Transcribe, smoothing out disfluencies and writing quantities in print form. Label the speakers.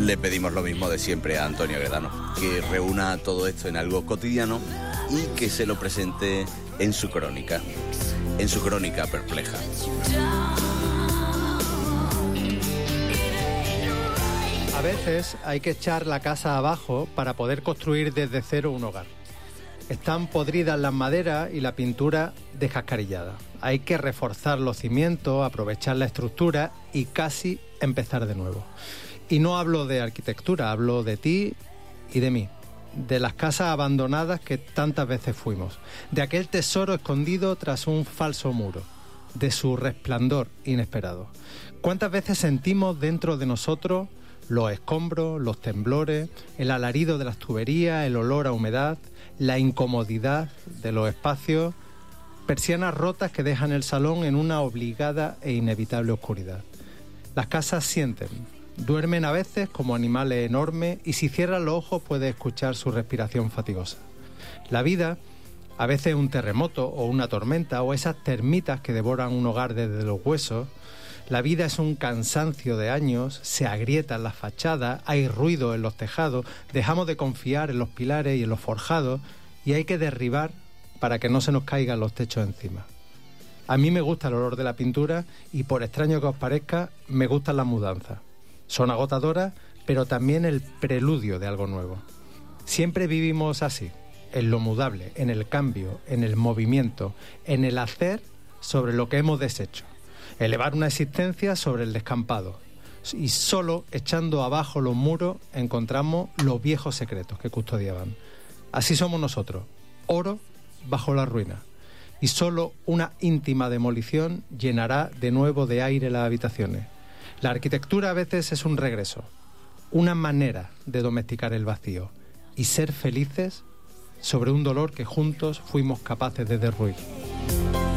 Speaker 1: Le pedimos lo mismo de siempre a Antonio Guedano, que reúna todo esto en algo cotidiano y que se lo presente en su crónica perpleja.
Speaker 2: A veces hay que echar la casa abajo para poder construir desde cero un hogar. Están podridas las maderas y la pintura descascarillada. Hay que reforzar los cimientos, aprovechar la estructura y casi empezar de nuevo. Y no hablo de arquitectura, hablo de ti y de mí, de las casas abandonadas que tantas veces fuimos, de aquel tesoro escondido tras un falso muro, de su resplandor inesperado. ¿Cuántas veces sentimos dentro de nosotros los escombros, los temblores, el alarido de las tuberías, el olor a humedad, la incomodidad de los espacios, persianas rotas que dejan el salón en una obligada e inevitable oscuridad? Las casas sienten, duermen a veces como animales enormes y si cierran los ojos puedes escuchar su respiración fatigosa. La vida, a veces un terremoto o una tormenta o esas termitas que devoran un hogar desde los huesos. La vida es un cansancio de años, se agrietan las fachadas, hay ruido en los tejados, dejamos de confiar en los pilares y en los forjados y hay que derribar para que no se nos caigan los techos encima. A mí me gusta el olor de la pintura y, por extraño que os parezca, me gustan las mudanzas. Son agotadoras, pero también el preludio de algo nuevo. Siempre vivimos así, en lo mudable, en el cambio, en el movimiento, en el hacer sobre lo que hemos deshecho. Elevar una existencia sobre el descampado. Y solo echando abajo los muros encontramos los viejos secretos que custodiaban. Así somos nosotros, oro bajo la ruina. Y solo una íntima demolición llenará de nuevo de aire las habitaciones. La arquitectura a veces es un regreso, una manera de domesticar el vacío y ser felices sobre un dolor que juntos fuimos capaces de derruir.